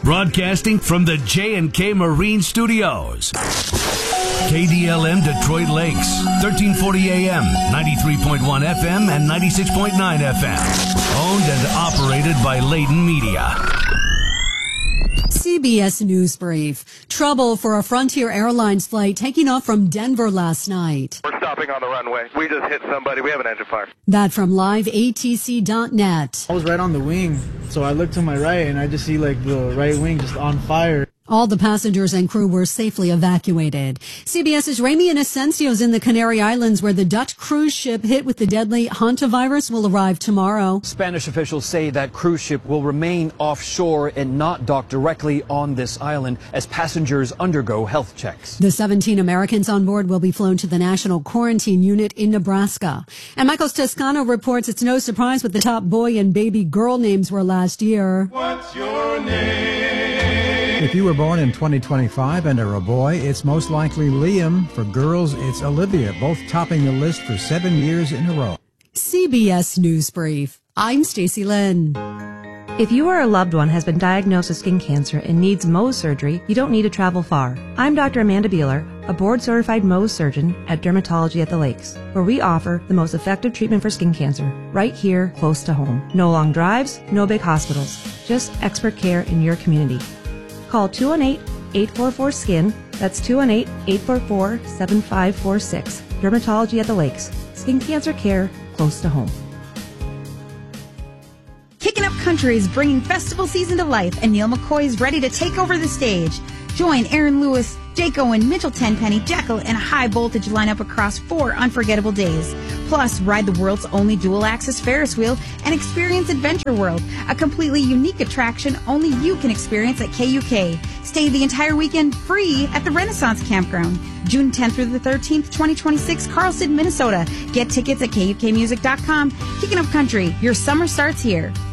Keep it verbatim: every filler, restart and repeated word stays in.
Broadcasting from the J and K Marine Studios. K D L M Detroit Lakes, thirteen forty A M, ninety-three point one F M, and ninety-six point nine F M. Owned and operated by Layton Media. C B S News Brief. Trouble for a Frontier Airlines flight taking off from Denver last night. We're stopping on the runway. We just hit somebody. We have an engine fire. That from live A T C dot net. I was right on the wing, so I looked to my right and I just see like the right wing just on fire. All the passengers and crew were safely evacuated. CBS's Ramy Inocencio's in the Canary Islands, where the Dutch cruise ship hit with the deadly hantavirus will arrive tomorrow. Spanish officials say that cruise ship will remain offshore and not dock directly on this island as passengers undergo health checks. The seventeen Americans on board will be flown to the National Quarantine Unit in Nebraska. And Michael Toscano reports it's no surprise what the top boy and baby girl names were last year. What's your name? If you were born in twenty twenty-five and are a boy, it's most likely Liam. For girls, it's Olivia, both topping the list for seven years in a row. C B S News Brief. I'm Stacey Lynn. If you or a loved one has been diagnosed with skin cancer and needs Mohs surgery, you don't need to travel far. I'm Doctor Amanda Beeler, a board-certified Mohs surgeon at Dermatology at the Lakes, where we offer the most effective treatment for skin cancer right here close to home. No long drives, no big hospitals, just expert care in your community. Call two one eight, eight four four, S K I N. That's two one eight, eight four four, seven five four six. Dermatology at the Lakes. Skin cancer care close to home. Kicking Up Country is bringing festival season to life, and Neil McCoy is ready to take over the stage. Join Aaron Lewis, Jake Owen, Mitchell Tenpenny, Jekyll, and a high-voltage lineup across four unforgettable days. Plus, ride the world's only dual-axis Ferris wheel and experience Adventure World, a completely unique attraction only you can experience at K U K. Stay the entire weekend free at the Renaissance Campground. June tenth through the thirteenth, twenty twenty-six, Carlson, Minnesota. Get tickets at K U K music dot com. Kicking Up Country, your summer starts here.